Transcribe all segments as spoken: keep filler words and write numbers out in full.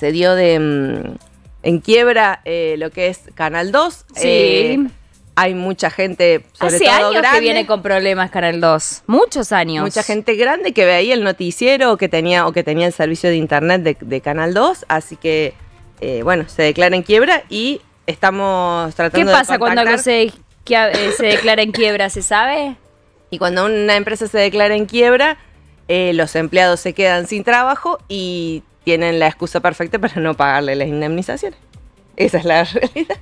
se dio de mm, en quiebra eh, lo que es Canal dos. Sí. Eh, hay mucha gente, sobre Hace todo años grande, que viene con problemas Canal dos. Muchos años. mucha gente grande que veía el noticiero o que tenía, o que tenía el servicio de internet de, de Canal dos. Así que, eh, bueno, se declara en quiebra y estamos tratando ¿Qué de pasa cuando algo se, que, eh, se declara en quiebra? ¿Se sabe? Y cuando una empresa se declara en quiebra, eh, los empleados se quedan sin trabajo y tienen la excusa perfecta para no pagarle las indemnizaciones. Esa es la realidad.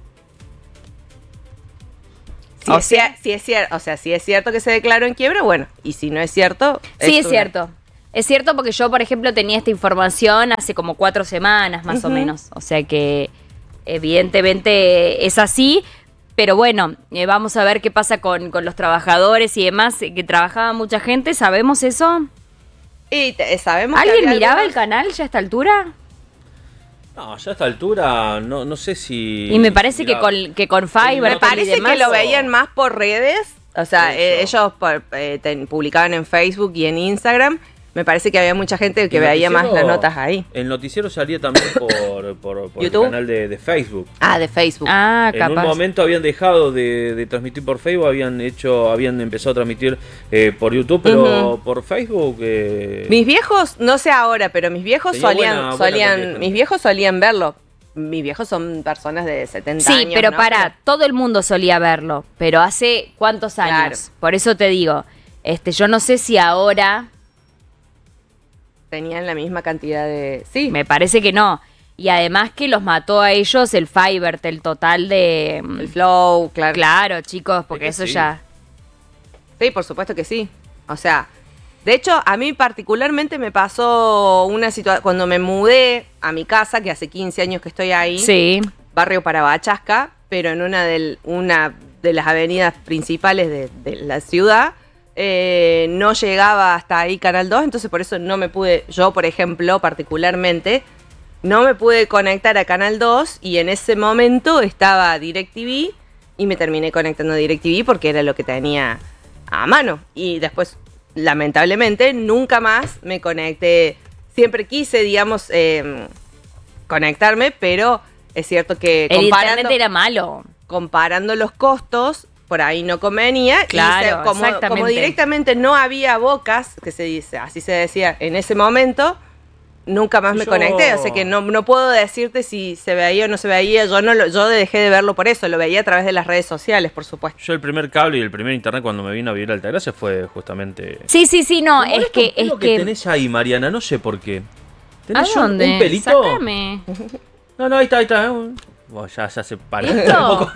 Si, O es, sea- cier- si es cierto, o sea, si es cierto que se declaró en quiebra, bueno, y si no es cierto, Sí, es una- cierto. Es cierto porque yo, por ejemplo, tenía esta información hace como cuatro semanas más o Ujú. menos. O sea que evidentemente es así. Pero bueno, eh, vamos a ver qué pasa con, con los trabajadores y demás, eh, que trabajaba mucha gente. ¿Sabemos eso? Y te- sabemos que ¿Alguien había miraba algunos- el canal ya a esta altura? No, ya a esta altura no, no sé si... Y me parece que Mirá, con, que con Fiverr Me y parece demás, que lo veían más por redes. O sea, Eso. eh, ellos por- eh, ten- publicaban en Facebook y en Instagram. Me parece que había mucha gente que el veía más noticiero- las notas ahí. El noticiero salía también por, por, por el ¿YouTube? canal de, de Facebook. Ah, de Facebook. Ah, En capaz. un momento habían dejado de, de transmitir por Facebook, habían hecho, habían empezado a transmitir eh, por YouTube, pero Ujú. por Facebook. Eh, Mis viejos, no sé ahora, pero mis viejos Tenía solían, buena- buena solían, cantidad de gente. mis viejos solían verlo. Mis viejos son personas de setenta Sí, años. pero ¿no? para, todo el mundo solía verlo, pero hace cuántos años. Claro. Por eso te digo, este, yo no sé si ahora, Tenían la misma cantidad de. Sí. me parece que no. Y además que los mató a ellos el Fiverr, el total de... El flow, claro. Claro, chicos, porque Es que eso sí. ya... Sí, por supuesto que sí. O sea, de hecho, a mí particularmente me pasó una situación. Cuando me mudé a mi casa, que hace quince años que estoy ahí. Sí. Barrio Parabachasca, pero en una, del, una de las avenidas principales de, de la ciudad, eh, no llegaba hasta ahí Canal dos, entonces por eso no me pude, yo por ejemplo particularmente, no me pude conectar a Canal dos y en ese momento estaba DirecTV y me terminé conectando a DirecTV porque era lo que tenía a mano y después lamentablemente nunca más me conecté, siempre quise digamos eh, conectarme, pero es cierto que El comparando, internet era malo. comparando los costos, por ahí no convenía. Claro, y se- como, exactamente. como directamente no había bocas, que se dice, así se decía en ese momento, nunca más me Yo- conecté. O sea que no, no puedo decirte si se veía o no se veía. Yo no lo, yo dejé de verlo por eso, lo veía a través de las redes sociales, por supuesto. Yo el primer cable y el primer internet cuando me vino a vivir a Altagracia fue justamente... Sí, sí, sí, no, ¿Cómo es esto? que... ¿Qué Es lo que, que tenés ahí, Mariana? No sé por qué. ¿A ¿Tenés un- dónde? un pelito? Sácame. No, no, ahí está, ahí está. Un- Bueno, ya, ya se paró un ¿Esto? poco.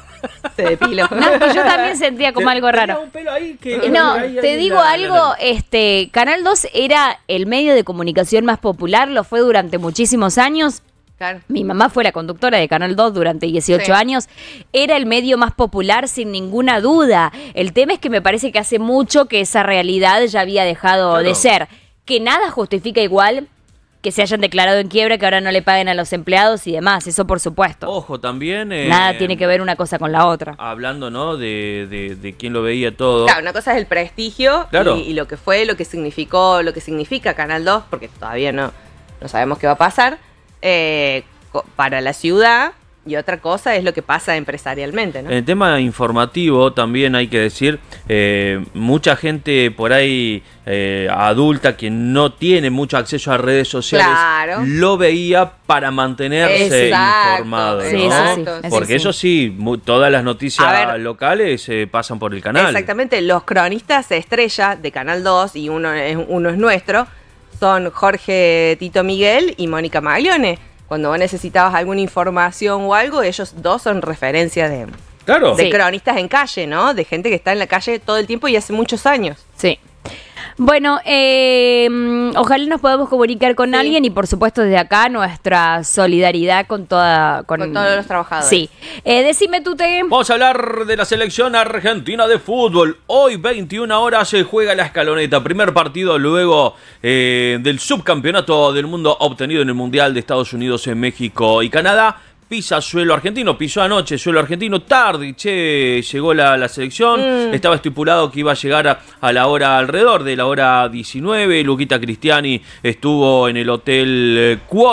Se depiló. No, es que yo también sentía como algo Tenía raro. un pelo ahí que- Eh, No, ahí, ahí, te ahí, digo la- la- algo, la- este, Canal dos era el medio de comunicación más popular, lo fue durante muchísimos años. Claro. Mi mamá fue la conductora de Canal dos durante dieciocho Sí. años. Era el medio más popular sin ninguna duda. El tema es que me parece que hace mucho que esa realidad ya había dejado Claro. de ser. Que nada justifica igual que se hayan declarado en quiebra, que ahora no le paguen a los empleados y demás. Eso por supuesto. Ojo, también... eh, Nada tiene que ver una cosa con la otra. Hablando, ¿no? De, de, de quién lo veía todo. Claro, una cosa es el prestigio Claro. y, y lo que fue, lo que significó, lo que significa Canal dos, porque todavía no, no sabemos qué va a pasar, eh, co- para la ciudad, y otra cosa es lo que pasa empresarialmente, ¿no? En el tema informativo también hay que decir, eh, mucha gente por ahí eh, adulta que no tiene mucho acceso a redes sociales, Claro. lo veía para mantenerse Exacto, informado, Sí, ¿no? eso sí, eso Porque sí. eso sí, mu- todas las noticias A ver. locales eh, pasan por el canal. Exactamente, los cronistas estrella de Canal dos, y uno es, uno es nuestro, son Jorge Tito Miguel y Mónica Maglione. Cuando vos necesitabas alguna información o algo, ellos dos son referencias de, Claro. de Sí. cronistas en calle, ¿no? De gente que está en la calle todo el tiempo y hace muchos años. Sí. Bueno, eh, mm, ojalá nos podamos comunicar con Sí. alguien y por supuesto desde acá nuestra solidaridad con toda Con todos los trabajadores. Sí. Eh, decime tú, Te. Vamos a hablar de la selección argentina de fútbol. Hoy, veintiuna horas, se juega la escaloneta. Primer partido luego eh, del subcampeonato del mundo obtenido en el Mundial de Estados Unidos, en México y Canadá. Pisa suelo argentino, pisó anoche suelo argentino, tarde, che, llegó la, la selección. Mm. Estaba estipulado que iba a llegar a, a la hora alrededor de la hora diecinueve. Luquita Cristiani estuvo en el hotel eh, Cuor